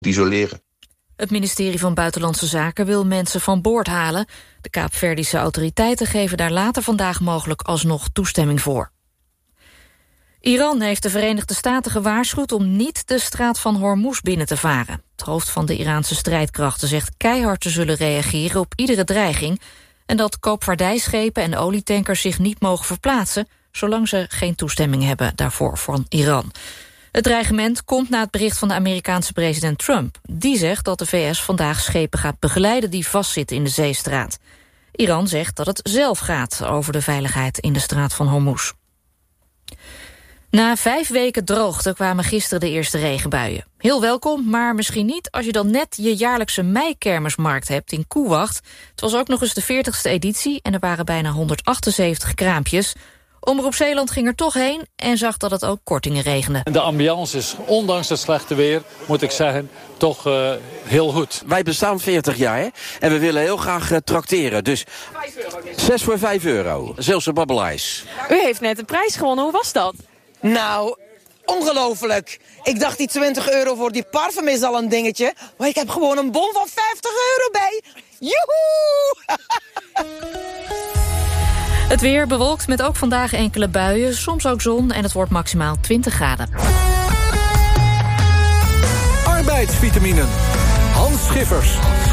isoleren. Het ministerie van Buitenlandse Zaken wil mensen van boord halen. De Kaapverdische autoriteiten geven daar later vandaag mogelijk alsnog toestemming voor. Iran heeft de Verenigde Staten gewaarschuwd om niet de straat van Hormuz binnen te varen. Het hoofd van de Iraanse strijdkrachten zegt keihard te zullen reageren op iedere dreiging en dat koopvaardijschepen en olietankers zich niet mogen verplaatsen zolang ze geen toestemming hebben daarvoor van Iran. Het dreigement komt na het bericht van de Amerikaanse president Trump. Die zegt dat de VS vandaag schepen gaat begeleiden die vastzitten in de zeestraat. Iran zegt dat het zelf gaat over de veiligheid in de straat van Hormuz. Na 5 weken droogte kwamen gisteren de eerste regenbuien. Heel welkom, maar misschien niet als je dan net je jaarlijkse meikermismarkt hebt in Koewacht. Het was ook nog eens de 40ste editie en er waren bijna 178 kraampjes. Omroep Zeeland ging er toch heen en zag dat het ook kortingen regende. De ambiance is, ondanks het slechte weer, moet ik zeggen, toch heel goed. Wij bestaan 40 jaar hè? En we willen heel graag trakteren. Dus 6 voor €5. Zeelse babbelijs. U heeft net een prijs gewonnen, hoe was dat? Nou, ongelooflijk. Ik dacht die €20 voor die parfum is al een dingetje. Maar ik heb gewoon een bon van €50 bij. Joehoe! Het weer bewolkt met ook vandaag enkele buien, soms ook zon en het wordt maximaal 20 graden. Arbeidsvitaminen. Hans Schiffers.